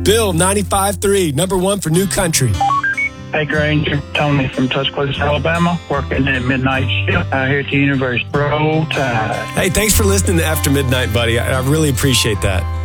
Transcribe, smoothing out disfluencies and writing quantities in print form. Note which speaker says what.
Speaker 1: Bill, 95.3, number one for New Country.
Speaker 2: Hey, Granger, Tony from Tuscaloosa, Alabama, working at midnight shift out here at the university. Roll Tide.
Speaker 1: Hey, thanks for listening to After Midnight, buddy. I really appreciate that.